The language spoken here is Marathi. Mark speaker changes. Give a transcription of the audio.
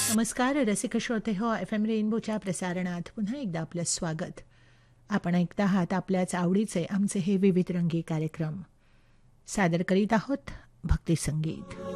Speaker 1: नमस्कार रसिक श्रोते हो FM रेनबोच्या प्रसारणात पुन्हा एकदा आपलं स्वागत. आपण ऐकत आहात आपल्याच आवडीचे आमचे हे विविध रंगी कार्यक्रम. सादर करीत आहोत भक्ती संगीत.